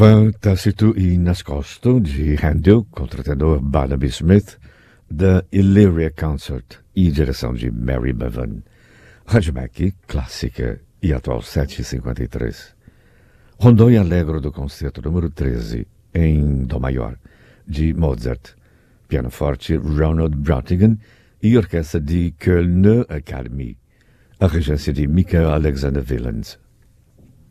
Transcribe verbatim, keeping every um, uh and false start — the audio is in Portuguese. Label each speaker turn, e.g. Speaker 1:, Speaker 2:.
Speaker 1: Prova tácito e nascosto de Handel contra o tenor Barnaby Smith, da Illyria Concert e direção de Mary Bevan. Rádio Mac, clássica e atual sete e cinquenta e três. Rondô e Allegro do concerto número treze, em Dó maior, de Mozart. Pianoforte Ronald Brautigan e orquestra de Kölner Academy. A regência de Michael Alexander Willems.